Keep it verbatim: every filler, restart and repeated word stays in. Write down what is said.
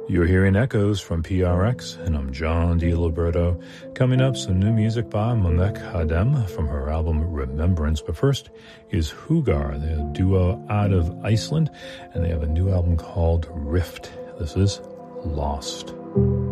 You're hearing Echoes from P R X, and I'm John DiLiberto. Coming up, some new music by Mehmet Hadem from her album Remembrance. But first is Hugar, the duo out of Iceland, and they have a new album called Rift. This is Lost.